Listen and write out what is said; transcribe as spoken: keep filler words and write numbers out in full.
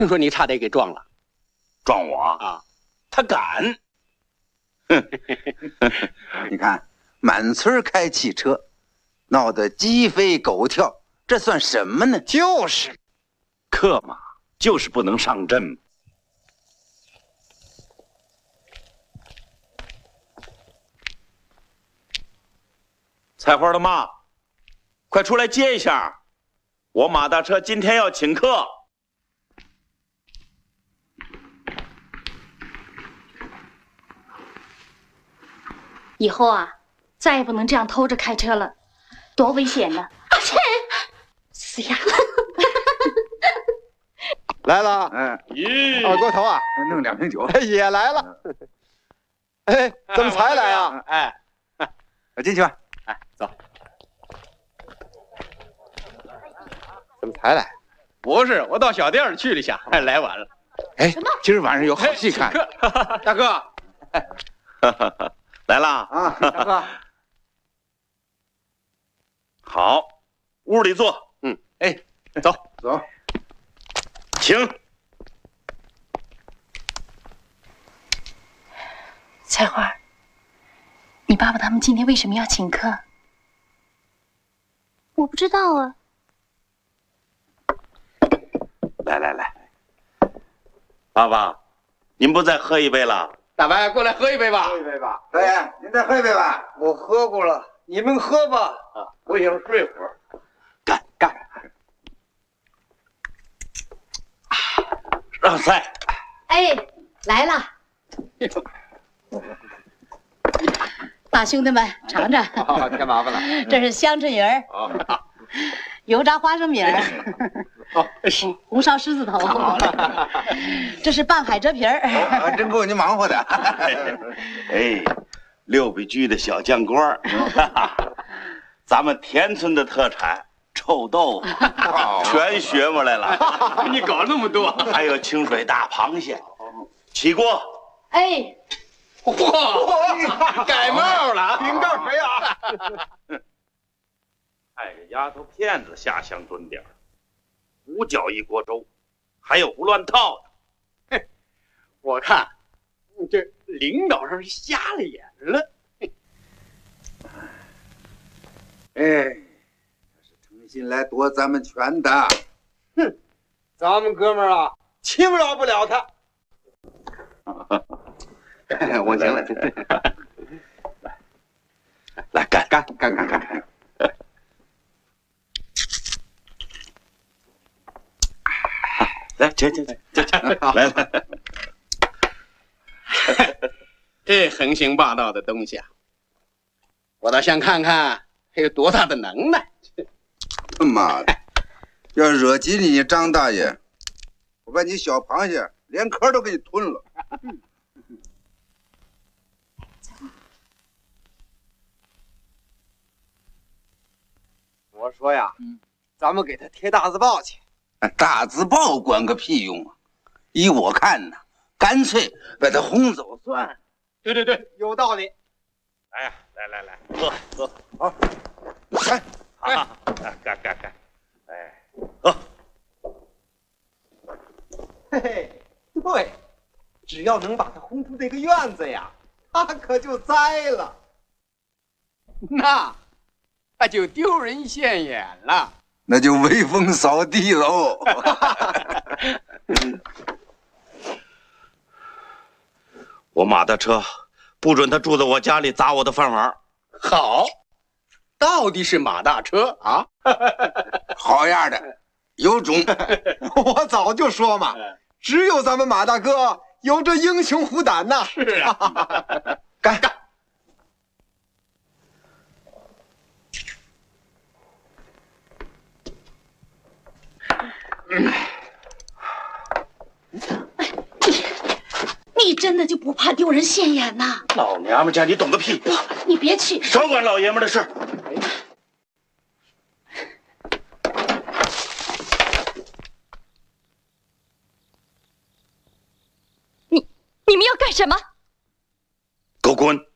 听说你差点给撞了。 撞我啊？他敢！ 你看，满村开汽车，闹得鸡飞狗跳，这算什么呢？ 就是， 克嘛，就是不能上阵。采花的妈，快出来接一下，我马大车今天要请客。 以后啊，再也不能这样偷着开车了，多危险呢！啊切！死呀！ 来了， 嗯， 咦， 二锅头啊， 弄两瓶酒， 也来了。哎，怎么才来啊？ 哎， 进去吧。 哎，走。 怎么才来？ 不是，我到小店去了一下，哎，来晚了。 哎，今儿晚上有好戏看。 大哥， 来了啊，大哥。 好，屋里坐。 嗯，哎，走走， 请。 菜花，你爸爸他们今天为什么要请客？ 我不知道啊。 来来来，爸爸，您不再喝一杯了？ 大白，过来喝一杯吧。 喝一杯吧。 大爷，您再喝一杯吧。 我喝过了，你们喝吧。 啊，我想睡会儿。 干干。让菜。 哎，来了。大兄弟们，尝尝。 哦，太麻烦了。 这是香椿鱼儿，油炸花生米儿，红烧狮子头。这是拌海蜇皮儿， 啊，真够你忙活的。 哎，六必居的小酱锅儿，咱们田村的特产臭豆腐，全学过来了。 你搞那么多， 还有清水大螃蟹，起锅。 哎， 嚯，改帽了， 顶到谁啊？ 带着丫头片子下乡蹲点儿，胡搅一锅粥，还有不乱套的。 我看这领导上是瞎了眼了。 哎，这是诚心来夺咱们权的。 哼，咱们哥们儿啊，轻饶不了他。 我行了， 来，来干干干干干干。 来，请请请请请，来来。 这横行霸道的东西啊，我倒想看看他有多大的能耐。 他妈的，要惹急你张大爷，我把你小螃蟹连壳都给你吞了。 我说呀，咱们给他贴大字报去。 大字报管个屁用啊！依我看呐，干脆把他轰走算了。 对对对，有道理。 来呀，来来来，喝喝， 好，干， 干干干干，哎，喝。 嘿嘿，对，只要能把他轰出这个院子呀，他可就栽了。 那那就丢人现眼了。 那就威风扫地喽！ 我马大车不准他住在我家里砸我的饭碗。 好，到底是马大车啊！ 好样的，有种！ 我早就说嘛，只有咱们马大哥有这英雄虎胆呐！ 是啊， 干干！ 你真的就不怕丢人现眼呐？ 老娘们家你懂个屁！ 你别去， 少管老爷们的事。 你你们要干什么？ 给我滚！